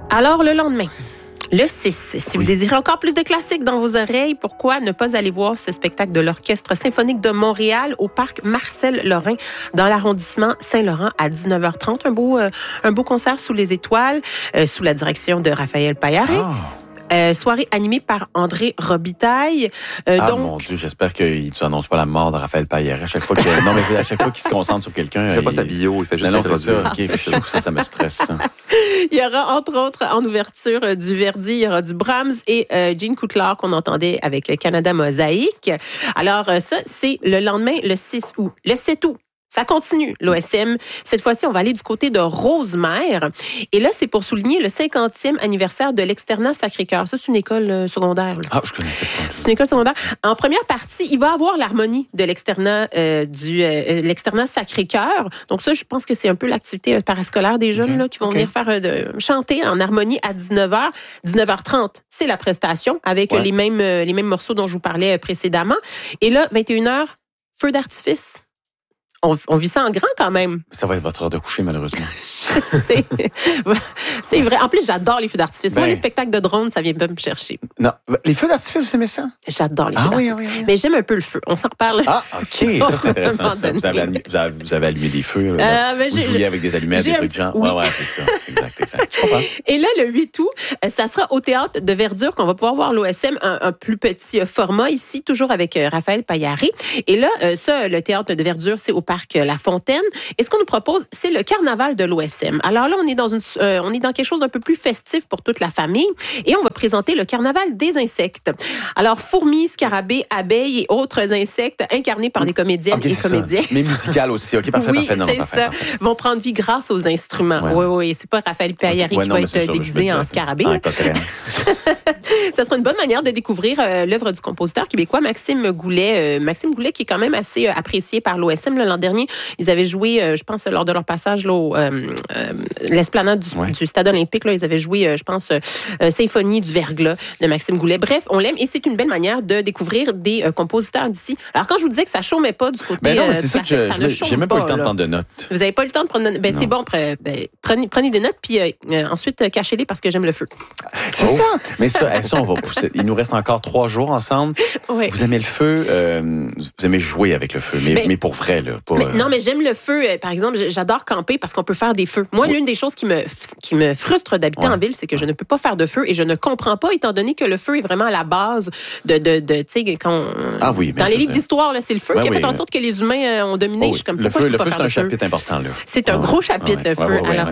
Alors, le lendemain, le 6, si vous désirez encore plus de classiques dans vos oreilles, pourquoi ne pas aller voir ce spectacle de l'Orchestre symphonique de Montréal au parc Marcel-Lorrain dans l'arrondissement Saint-Laurent à 19h30. Un beau concert sous les étoiles, sous la direction de Raphaël Payaré. Soirée animée par André Robitaille. Donc... mon Dieu, j'espère qu'il ne s'annonce pas la mort de Raphaël Payaré à chaque fois qu'il à chaque fois qu'il se concentre sur quelqu'un. Il fait pas sa bio, il fait juste l'introduire. Ça me stresse. Il y aura, entre autres, en ouverture du Verdi, il y aura du Brahms et Gene Kutler qu'on entendait avec Canada Mosaïque. Alors, ça, c'est le lendemain, le 6 août. Le 7 août. Ça continue, l'OSM. Cette fois-ci, on va aller du côté de Rosemère. Et là, c'est pour souligner le 50e anniversaire de l'Externat Sacré-Cœur. Ça, c'est une école secondaire. Là. Ah, je connaissais pas. C'est une école secondaire. En première partie, il va avoir l'harmonie de l'Externat l'Externat Sacré-Cœur. Donc ça, je pense que c'est un peu l'activité parascolaire des jeunes là, qui vont venir faire chanter en harmonie à 19h. 19h30, c'est la prestation avec les mêmes morceaux dont je vous parlais précédemment. Et là, 21h, feu d'artifice. On vit ça en grand quand même. Ça va être votre heure de coucher, malheureusement. C'est vrai. En plus, j'adore les feux d'artifice. Moi, les spectacles de drones, ça vient pas me chercher. Non. Les feux d'artifice, vous aimez ça? J'adore les feux d'artifice. Oui. Mais j'aime un peu le feu. On s'en reparle. Ah, OK. Ça, c'est intéressant. Ça. Vous avez allumé des feux. Là, vous jouiez avec des allumettes, des trucs de genre. Oui, c'est ça. Exact. Je comprends. Et là, le 8 août, ça sera au Théâtre de Verdure qu'on va pouvoir voir l'OSM, un plus petit format ici, toujours avec Raphaël Payaré. Et là, le Théâtre de Verdure, c'est au parc La Fontaine. Et ce qu'on nous propose, c'est le carnaval de l'OSM. Alors là, on est dans quelque chose d'un peu plus festif pour toute la famille. Et on va présenter le carnaval des insectes. Alors, fourmis, scarabées, abeilles et autres insectes incarnés par des comédiennes et comédiens. Mais musical aussi. OK, parfait, oui, c'est ça. Vont prendre vie grâce aux instruments. Oui. C'est pas Raphaël Payaré qui va être déguisé en scarabée. Ça sera une bonne manière de découvrir l'œuvre du compositeur québécois Maxime Goulet. Maxime Goulet qui est quand même assez apprécié par l'OSM. L'an dernier, ils avaient joué, je pense, lors de leur passage là, l'esplanade du Stade olympique. Là, ils avaient joué, je pense, Symphonie du Verglas de Maxime Goulet. Bref, on l'aime et c'est une belle manière de découvrir des compositeurs d'ici. Alors, quand je vous disais que ça chômait pas du côté non, mais c'est ça que j'ai même pas eu le temps de prendre de notes. Vous n'avez pas eu le temps de prendre de notes? C'est bon, prenez des notes puis ensuite cachez-les parce que j'aime le feu. C'est ça! Mais ça, on va pousser. Il nous reste encore 3 jours ensemble. Oui. Vous aimez le feu, vous aimez jouer avec le feu, mais pour vrai, là. Non, mais j'aime le feu. Par exemple, j'adore camper parce qu'on peut faire des feux. Moi, l'une des choses qui me frustre d'habiter en ville, c'est que je ne peux pas faire de feu et je ne comprends pas, étant donné que le feu est vraiment à la base de tu sais, quand dans les livres d'histoire, là, c'est le feu qui a fait en sorte que les humains ont dominé. Je suis comme, le feu, c'est un chapitre important, là. C'est un gros chapitre, le feu. Alors,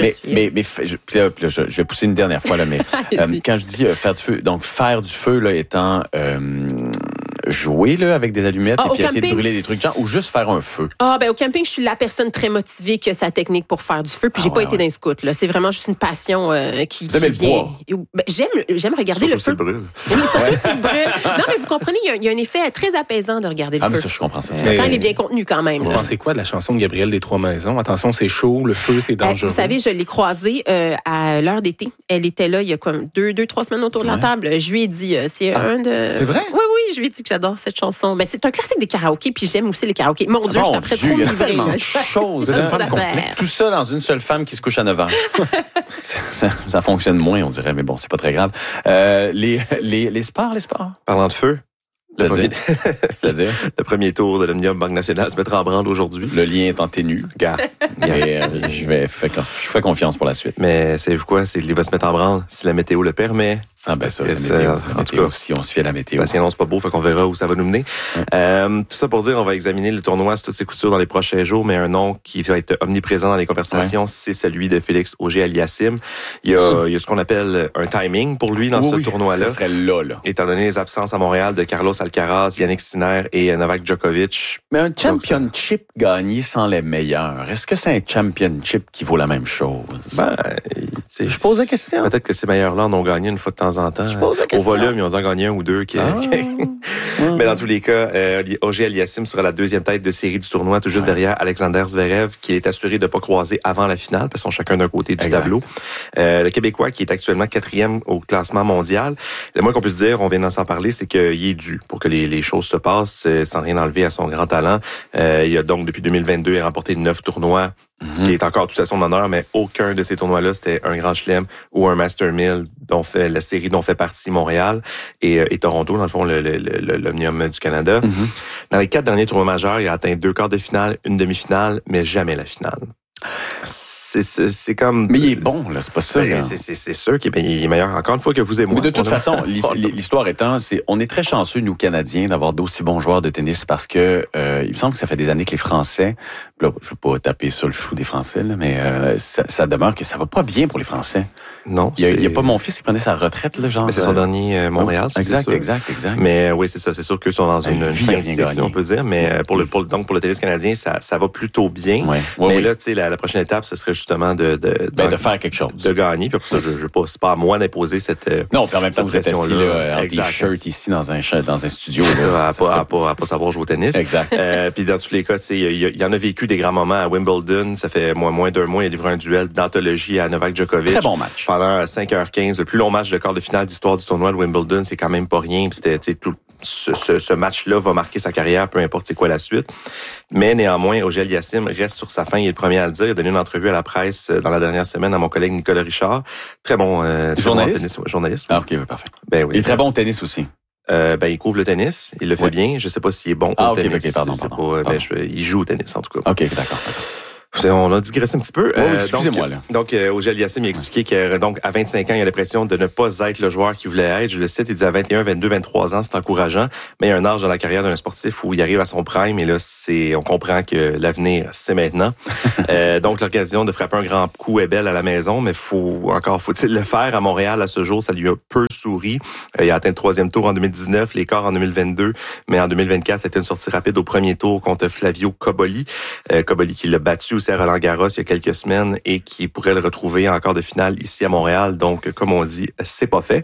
je vais pousser une dernière fois, là, mais quand je dis faire du feu, donc faire du feu, là, étant jouer là, avec des allumettes et puis essayer de brûler des trucs genre, ou juste faire un feu? Au camping, je suis la personne très motivée qui a sa technique pour faire du feu, puis j'ai pas été dans un scout. Là. C'est vraiment juste une passion qui vient. J'aime regarder le feu. Brûle. Oui, surtout s'il brûle. Non, mais vous comprenez, il y a un effet très apaisant de regarder le feu. Mais ça, je comprends ça. Quand il est bien contenu quand même. Vous pensez quoi de la chanson de Gabrielle des Trois-Maisons? Attention, c'est chaud, le feu, c'est dangereux. Vous savez, je l'ai croisée à l'heure d'été. Elle était là il y a comme 2-3 semaines autour de la table. Je lui ai dit, c'est vrai? Oui, je lui ai dit que j'adore cette chanson. Mais c'est un classique des karaokés, puis j'aime aussi les karaokés. Mon Dieu, je suis après trop livrée. Tellement de choses. Tout ça dans une seule femme qui se couche à 9 ans. ça fonctionne moins, on dirait, mais bon, c'est pas très grave. Les sports. Parlant de feu. C'est-à-dire? Le premier tour de l'Omnium Banque Nationale se mettra en branle aujourd'hui. Le lien est en ténu. Mais je fais confiance pour la suite. Mais savez-vous quoi? Il va se mettre en branle si la météo le permet. Ah ben ça, la météo, en tout cas, si on se fie à la météo. Parce qu'il annonce pas beau, fait qu'on verra où ça va nous mener. Tout ça pour dire, on va examiner le tournoi sous toutes ses coutures dans les prochains jours, mais un nom qui va être omniprésent dans les conversations, c'est celui de Félix Auger-Aliassime. Il y a ce qu'on appelle un timing pour lui dans ce tournoi-là. Ce serait là. Étant donné les absences à Montréal de Carlos Alcaraz, Yannick Sinner et Novak Djokovic. Mais un championship gagné sans les meilleurs, est-ce que c'est un championship qui vaut la même chose? Je pose la question. Peut-être que ces meilleurs-là en ont gagné une fois de temps en temps. Au volume, ils ont en gagné un ou deux. Mais dans tous les cas, Auger-Aliassime sera la deuxième tête de série du tournoi, tout juste derrière Alexander Zverev, qui est assuré de ne pas croiser avant la finale, parce qu'ils sont chacun d'un côté du tableau. Le Québécois, qui est actuellement 4e au classement mondial. Le moins qu'on puisse dire, on vient d'en s'en parler, c'est qu'il est dû pour que les choses se passent, sans rien enlever à son grand talent. Il a donc, depuis 2022, remporté 9 tournois ce qui est encore tout à son honneur, mais aucun de ces tournois-là, c'était un Grand Chelem ou un Master 1000 la série dont fait partie Montréal et Toronto, dans le fond, l'Omnium du Canada. Dans les 4 derniers tournois majeurs, il a atteint 2 quarts de finale, une demi-finale, mais jamais la finale. C'est comme... Mais il est bon, là, c'est pas ça. C'est sûr qu'il est meilleur encore une fois que vous et moi. Mais de toute façon, l'histoire étant, on est très chanceux, nous, Canadiens, d'avoir d'aussi bons joueurs de tennis parce que il me semble que ça fait des années que les Français, là, je veux pas taper sur le chou des Français, là, mais ça demeure que ça va pas bien pour les Français. Non. Il y a pas mon fils qui prenait sa retraite, là, genre. Mais c'est son dernier Montréal, c'est exact, sûr. Exact. Mais oui, c'est ça. C'est sûr qu'eux sont dans une fin de cycle, on peut dire. Mais pour le tennis canadien, ça va plutôt bien. Mais là, tu sais, la prochaine étape, ce serait justement de faire quelque chose. De gagner. Puis pour ça, c'est pas à moi d'imposer cette non, puis en même temps, vous êtes assis là, en t-shirt ici dans un studio. C'est ça, à pas savoir jouer au tennis. Exact. Puis dans tous les cas, tu sais, il y en a vécu des grands moments à Wimbledon. Ça fait moins d'1 mois, il a livré un duel d'anthologie à Novak Djokovic. Très bon match. Pendant 5h15, le plus long match de quart de finale d'histoire du tournoi de Wimbledon, c'est quand même pas rien. Puis c'était, tu sais, tout ce match-là va marquer sa carrière, peu importe c'est quoi la suite. Mais néanmoins, Auger-Aliassime reste sur sa fin. Il est le premier à le dire. Il a donné une entrevue à la presse dans la dernière semaine à mon collègue Nicolas Richard. Très bon journaliste. Journaliste. Ah, ok, parfait. Ben oui. Il est très bon au tennis aussi. Il couvre le tennis. Il le fait bien. Je sais pas s'il est bon au tennis. Ok, pardon. Mais il joue au tennis, en tout cas. Ok, d'accord. On a digressé un petit peu. Oui, excusez-moi, là. Donc, Auger-Aliassime, il a expliqué que, donc, à 25 ans, il a l'impression de ne pas être le joueur qu'il voulait être. Je le cite, il dit à 21, 22, 23 ans, c'est encourageant, mais il y a un âge dans la carrière d'un sportif où il arrive à son prime et là, on comprend que l'avenir, c'est maintenant. Donc, l'occasion de frapper un grand coup est belle à la maison, mais faut-il le faire à Montréal à ce jour? Ça lui a peu souri. Il a atteint le 3e tour en 2019, les quarts en 2022, mais en 2024, c'était une sortie rapide au premier tour contre Flavio Cobolli. Cobolli qui l'a battu aussi à Roland-Garros il y a quelques semaines et qui pourrait le retrouver en quart de finale ici à Montréal. Donc, comme on dit, c'est pas fait.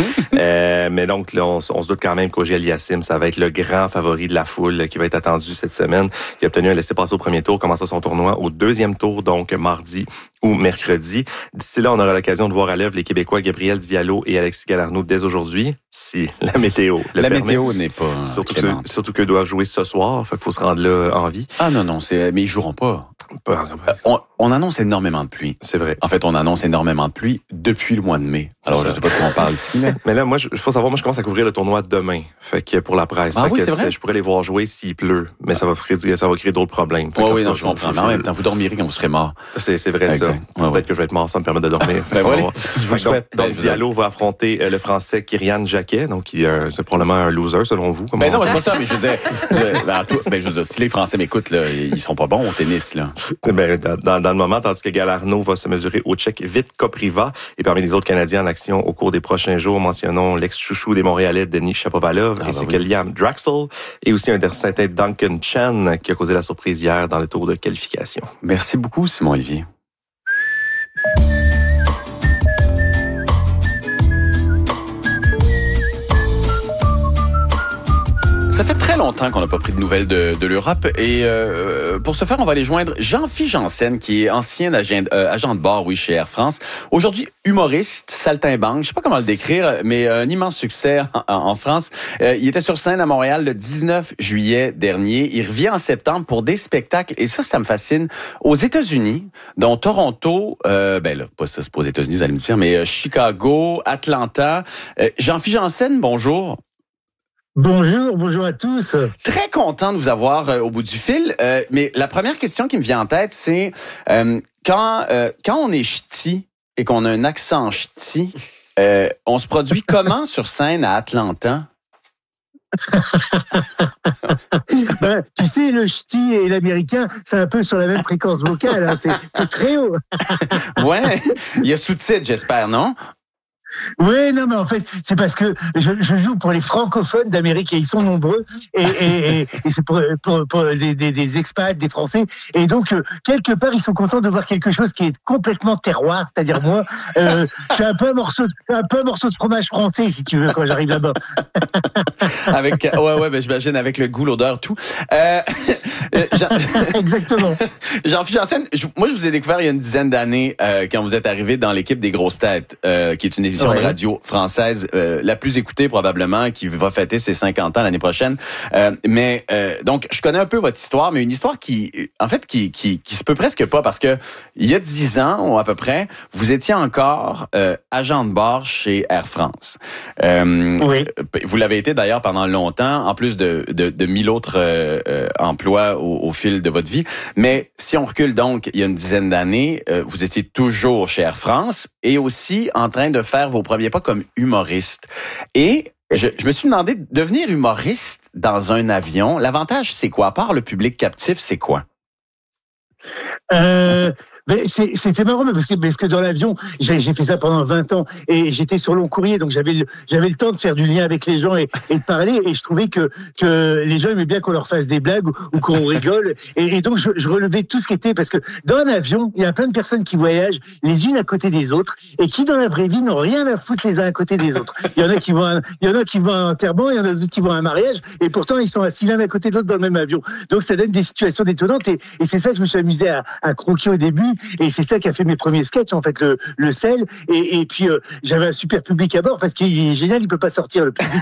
Mais donc, là, on se doute quand même qu'Auger-Aliassime, ça va être le grand favori de la foule qui va être attendu cette semaine. Il a obtenu un laissez-passer au premier tour, commença son tournoi au 2e tour, donc mardi ou mercredi. D'ici là, on aura l'occasion de voir à l'œuvre les Québécois Gabriel Diallo et Alexis Galarneau dès aujourd'hui, si la météo le permet. La météo n'est pas surtout qu'eux doivent jouer ce soir, fait qu'il faut se rendre là en vie. Ah non, mais ils joueront pas. On annonce énormément de pluie. C'est vrai. En fait, on annonce énormément de pluie depuis le mois de mai. Alors, je sais pas de quoi on parle ici. Mais là, moi, faut savoir, je commence à couvrir le tournoi demain. Fait que pour la presse. Ah oui, c'est vrai? Je pourrais les voir jouer s'il pleut, mais ça va créer d'autres problèmes. Oui, je comprends. Mais en même temps, vous dormirez quand vous serez mort. C'est vrai, exact. Ça. Peut-être que je vais être mort, ça me permet de dormir. Je vous le souhaite. Donc, Diallo va affronter le Français Kyrian Jacquet, donc qui est probablement un loser selon vous. Non, c'est pas ça, mais je veux dire, si les Français m'écoutent, là, ils sont pas bons au tennis, là. Dans le moment, tandis que Galarneau va se mesurer au Tchèque Vit Kopriva. Et parmi les autres Canadiens en action au cours des prochains jours, mentionnons l'ex-chouchou des Montréalais, Denis Shapovalov, ainsi que Liam Draxel, et aussi un certain Duncan Chen qui a causé la surprise hier dans le tour de qualification. Merci beaucoup, Simon-Olivier. Ça fait très longtemps qu'on n'a pas pris de nouvelles de l'Europe et pour ce faire, on va aller joindre Jean-Philippe Janssen qui est ancien agent de bord, chez Air France. Aujourd'hui, humoriste, saltimbanque, je sais pas comment le décrire, mais un immense succès en France. Il était sur scène à Montréal le 19 juillet dernier. Il revient en septembre pour des spectacles et ça me fascine. Aux États-Unis, dont Toronto, c'est pas aux États-Unis, vous allez me dire, mais Chicago, Atlanta. Jean-Philippe Janssen, bonjour. Bonjour à tous. Très content de vous avoir au bout du fil. Mais la première question qui me vient en tête, c'est quand on est ch'ti et qu'on a un accent ch'ti, on se produit comment sur scène à Atlanta? Tu sais, le ch'ti et l'américain, c'est un peu sur la même fréquence vocale. Hein. C'est très haut. Ouais, il y a sous-titres, j'espère, non? Oui, non, mais en fait, c'est parce que je joue pour les francophones d'Amérique et ils sont nombreux et c'est pour des expats, des Français. Et donc, quelque part, ils sont contents de voir quelque chose qui est complètement terroir. C'est-à-dire, moi, je suis un peu un morceau de fromage français, si tu veux, quand j'arrive là-bas. J'imagine avec le goût, l'odeur, tout. Exactement. Jean-Philippe Janssen, moi, je vous ai découvert il y a une dizaine d'années quand vous êtes arrivé dans l'équipe des grosses têtes, qui est une émission l'émission de radio française la plus écoutée probablement, qui va fêter ses 50 ans l'année prochaine. Donc, je connais un peu votre histoire, mais une histoire qui se peut presque pas, parce que il y a 10 ans, ou à peu près, vous étiez encore agent de bord chez Air France. Oui. Vous l'avez été d'ailleurs pendant longtemps, en plus de 1000 autres emplois au fil de votre vie. Mais si on recule donc il y a une dizaine d'années, vous étiez toujours chez Air France et aussi en train de faire vos premiers pas comme humoriste. Et je me suis demandé, devenir humoriste dans un avion, l'avantage c'est quoi? À part le public captif, c'est quoi? Mais c'était marrant parce que dans l'avion, j'ai fait ça pendant 20 ans et j'étais sur long courrier, donc j'avais le temps de faire du lien avec les gens et de parler, et je trouvais que les gens aimaient bien qu'on leur fasse des blagues ou qu'on rigole, et donc je relevais tout ce qui était, parce que dans un avion, il y a plein de personnes qui voyagent les unes à côté des autres et qui dans la vraie vie n'ont rien à foutre les uns à côté des autres. Il y en a qui vont à un enterrement, il y en a d'autres qui vont à un mariage, et pourtant ils sont assis l'un à côté de l'autre dans le même avion. Donc ça donne des situations détonnantes, et c'est ça que je me suis amusé à croquer au début. Et c'est ça qui a fait mes premiers sketchs, en fait, le sel. Et puis, j'avais un super public à bord, parce qu'il est génial, il peut pas sortir, le public.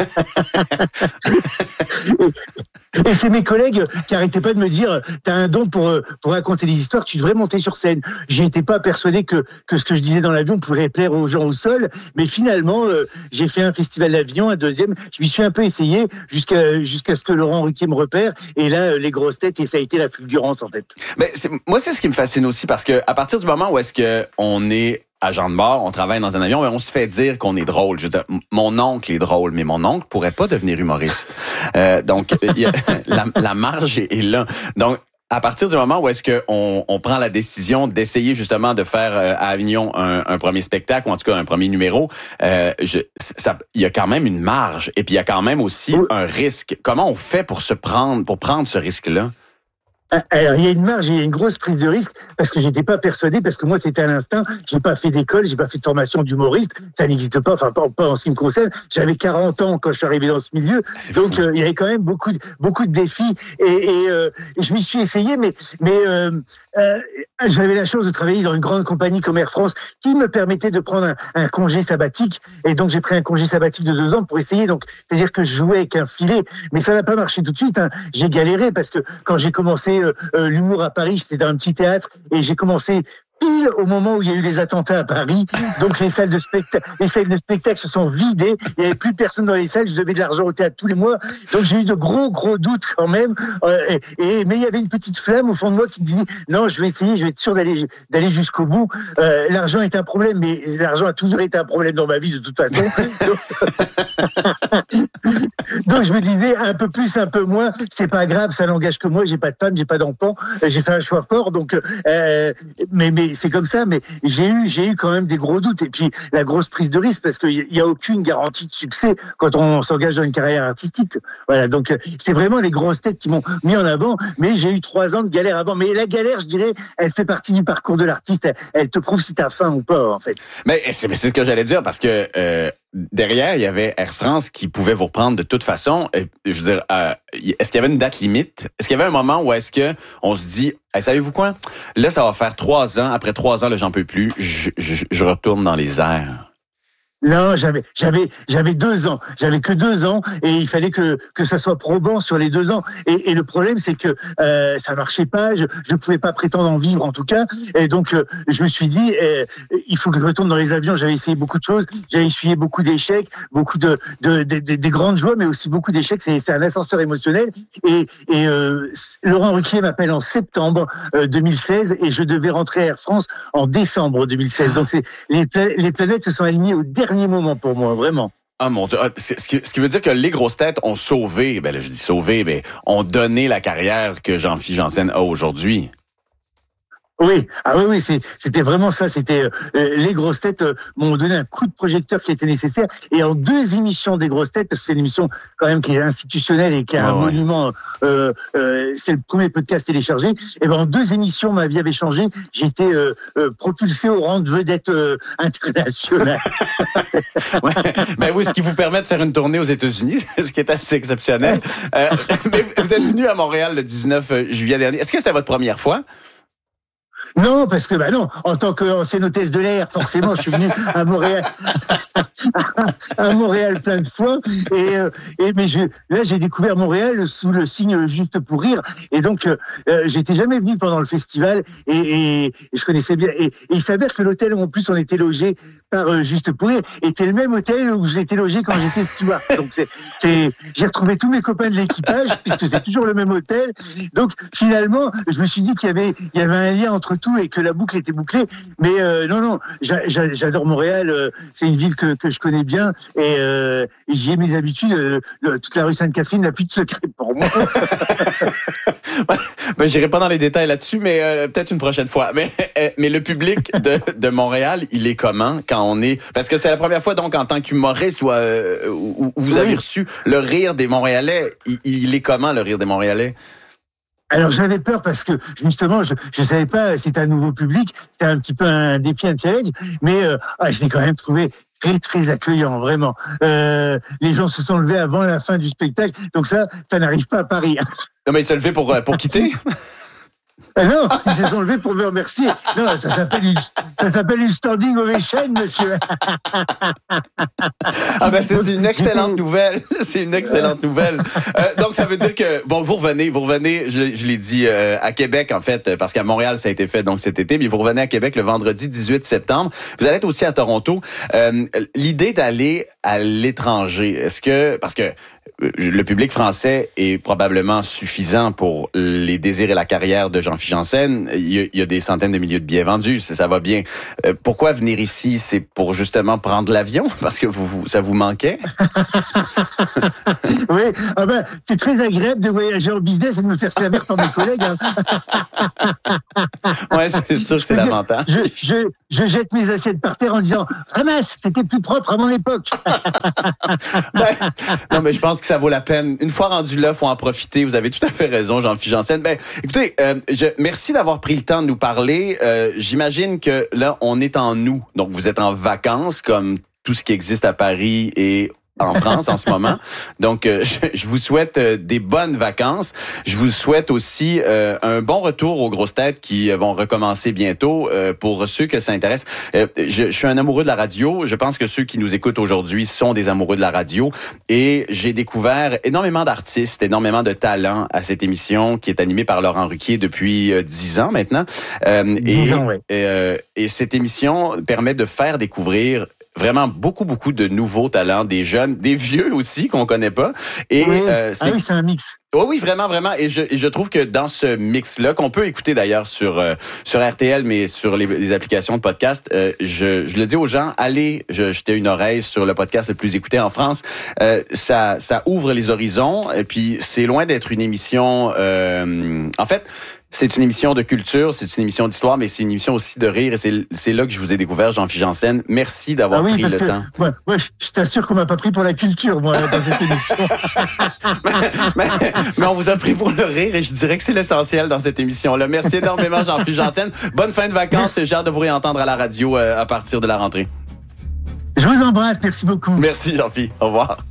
Et c'est mes collègues qui arrêtaient pas de me dire, t'as un don pour raconter des histoires, tu devrais monter sur scène. J'étais pas persuadé que ce que je disais dans l'avion pourrait plaire aux gens au sol, mais finalement, j'ai fait un festival d'avion, un deuxième, je m'y suis un peu essayé, jusqu'à ce que Laurent Ruquier me repère, et là, les grosses têtes, et ça a été la fulgurance, en fait. Mais moi, c'est ce qui me fascine aussi, parce que à partir du moment où est-ce que on est agent de bord, on travaille dans un avion, et on se fait dire qu'on est drôle. Je veux dire, mon oncle est drôle, mais mon oncle pourrait pas devenir humoriste. Donc, la marge est là. Donc, à partir du moment où est-ce que on prend la décision d'essayer justement de faire à Avignon un premier spectacle, ou en tout cas un premier numéro, il y a quand même une marge, et puis il y a quand même aussi un risque. Comment on fait pour prendre ce risque-là? Alors, il y a une marge, il y a une grosse prise de risque, parce que j'étais pas persuadé, parce que moi, c'était à l'instinct. J'ai pas fait d'école, j'ai pas fait de formation d'humoriste. Ça n'existe pas, enfin, pas en ce qui me concerne. J'avais 40 ans quand je suis arrivé dans ce milieu. Donc, il y avait quand même beaucoup de défis, et je m'y suis essayé, mais j'avais la chance de travailler dans une grande compagnie comme Air France, qui me permettait de prendre un congé sabbatique. Et donc, j'ai pris un congé sabbatique de 2 ans pour essayer. Donc, c'est-à-dire que je jouais avec un filet, mais ça n'a pas marché tout de suite, hein. J'ai galéré, parce que quand j'ai commencé l'humour à Paris, j'étais dans un petit théâtre, et j'ai commencé pile au moment où il y a eu les attentats à Paris. Donc les salles de spectacle se sont vidées, il n'y avait plus personne dans les salles, je devais de l'argent au théâtre tous les mois, donc j'ai eu de gros doutes quand même, mais il y avait une petite flamme au fond de moi qui me disait non, je vais essayer, je vais être sûr d'aller jusqu'au bout. L'argent est un problème, mais l'argent a toujours été un problème dans ma vie de toute façon. Donc je me disais un peu plus, un peu moins, c'est pas grave, ça n'engage que moi, j'ai pas de femme, j'ai pas d'enfant, j'ai fait un choix fort, donc mais c'est comme ça, mais j'ai eu quand même des gros doutes, et puis la grosse prise de risque, parce qu'il y a aucune garantie de succès quand on s'engage dans une carrière artistique. Voilà, donc c'est vraiment les grosses têtes qui m'ont mis en avant, mais j'ai eu 3 ans de galère avant. Mais la galère, je dirais, elle fait partie du parcours de l'artiste, elle te prouve si t'as faim ou pas, en fait. Mais c'est ce que j'allais dire, parce que derrière, il y avait Air France qui pouvait vous reprendre de toute façon. Je veux dire, est-ce qu'il y avait une date limite? Est-ce qu'il y avait un moment où est-ce que on se dit, hey, savez-vous quoi? Là, ça va faire 3 ans. Après 3 ans, là, j'en peux plus. Je retourne dans les airs. Non, j'avais 2 ans. J'avais que 2 ans, et il fallait que ça soit probant sur les 2 ans. Et le problème, c'est que ça marchait pas. Je pouvais pas prétendre en vivre, en tout cas. Et donc, je me suis dit, il faut que je retourne dans les avions. J'avais essayé beaucoup de choses. J'avais essuyé beaucoup d'échecs, beaucoup des grandes joies, mais aussi beaucoup d'échecs. C'est un ascenseur émotionnel. Et Laurent Ruquier m'appelle en septembre 2016, et je devais rentrer à Air France en décembre 2016. Donc, les planètes se sont alignées au dernier moment pour moi, vraiment. Ah mon Dieu, ce qui veut dire que les grosses têtes ont sauvé, ben là je dis sauvé, mais ont donné la carrière que Jean-Philippe Janssen a aujourd'hui. Oui, oui, c'était vraiment ça. C'était les grosses têtes m'ont donné un coup de projecteur qui était nécessaire. Et en 2 émissions des grosses têtes, parce que c'est une émission quand même qui est institutionnelle et qui a un monument. C'est le premier podcast téléchargé. Et ben en 2 émissions, ma vie avait changé. J'ai été propulsé au rang de vedette internationale. Ouais, ben oui, ce qui vous permet de faire une tournée aux États-Unis, ce qui est assez exceptionnel. Mais vous êtes venu à Montréal le 19 juillet dernier. Est-ce que c'était votre première fois? Non, parce que non, en tant qu'ancienne hôtesse de l'air, forcément, je suis venu à Montréal, à Montréal plein de fois. Mais là, j'ai découvert Montréal sous le signe Juste pour rire. Et donc, j'étais jamais venu pendant le festival et je connaissais bien. Et il s'avère que l'hôtel où en plus on était logé par Juste pour rire était le même hôtel où j'étais logé quand j'étais steward. Donc j'ai retrouvé tous mes copains de l'équipage puisque c'est toujours le même hôtel. Donc finalement, je me suis dit qu'il y avait un lien entre tout et que la boucle était bouclée. Mais non, j'adore Montréal. C'est une ville que je connais bien et j'y ai mes habitudes. Toute la rue Sainte-Catherine n'a plus de secret pour moi. J'irai pas dans les détails là-dessus, mais peut-être une prochaine fois. Mais le public de Montréal, il est comment quand on est... Parce que c'est la première fois, donc, en tant qu'humoriste, où vous avez reçu le rire des Montréalais. Il est comment, le rire des Montréalais? Alors j'avais peur parce que justement je savais pas, c'était un nouveau public, c'était un petit peu un défi, un challenge, mais je l'ai quand même trouvé très très accueillant, vraiment. Les gens se sont levés avant la fin du spectacle, donc ça n'arrive pas à Paris. Non mais ils se sont levés pour quitter. Non, ils se sont levés pour me remercier. Non, ça s'appelle une standing ovation, monsieur. C'est une excellente nouvelle. C'est une excellente nouvelle. Donc, ça veut dire que, vous revenez, je l'ai dit, à Québec, en fait, parce qu'à Montréal, ça a été fait, donc, cet été, mais vous revenez à Québec le vendredi 18 septembre. Vous allez être aussi à Toronto. L'idée d'aller à l'étranger, parce que le public français est probablement suffisant pour les désirs et la carrière de Jean-Philippe Janssen. Il y a des centaines de milliers de billets vendus, ça va bien. Pourquoi venir ici? C'est pour justement prendre l'avion? Parce que ça vous manquait? Oui, c'est très agréable de voyager en business et de me faire servir par mes collègues. Ouais, c'est sûr que c'est l'avantage. Je jette mes assiettes par terre en disant « Ramasse, c'était plus propre à mon époque. » Non, mais je pense que ça vaut la peine. Une fois rendu là, faut en profiter. Vous avez tout à fait raison, Jean-Philippe Janssen. Écoutez, merci d'avoir pris le temps de nous parler. J'imagine que là, on est en août. Donc, vous êtes en vacances, comme tout ce qui existe à Paris et en France en ce moment. Donc, je vous souhaite des bonnes vacances. Je vous souhaite aussi un bon retour aux grosses têtes qui vont recommencer bientôt. Pour ceux que ça intéresse, je suis un amoureux de la radio. Je pense que ceux qui nous écoutent aujourd'hui sont des amoureux de la radio. Et j'ai découvert énormément d'artistes, énormément de talents à cette émission qui est animée par Laurent Ruquier depuis 10 ans maintenant. 10 ans, oui. Et cette émission permet de faire découvrir vraiment beaucoup de nouveaux talents, des jeunes, des vieux aussi qu'on connaît pas. Et c'est un mix. Oui, vraiment. Et je trouve que dans ce mix-là, qu'on peut écouter d'ailleurs sur RTL, mais sur les applications de podcast, je le dis aux gens, allez jeter une oreille sur le podcast le plus écouté en France. Ça ouvre les horizons. Et puis c'est loin d'être une émission. En fait, c'est une émission de culture, c'est une émission d'histoire, mais c'est une émission aussi de rire. Et c'est là que je vous ai découvert, Jean-Philippe Janssen. Merci d'avoir pris le temps. Ouais, je t'assure qu'on m'a pas pris pour la culture, moi, dans cette émission. mais on vous a pris pour le rire et je dirais que c'est l'essentiel dans cette émission-là. Merci énormément, Jean-Philippe Janssen. Bonne fin de vacances. J'ai hâte de vous réentendre à la radio à partir de la rentrée. Je vous embrasse. Merci beaucoup. Merci, Jean-Philippe. Au revoir.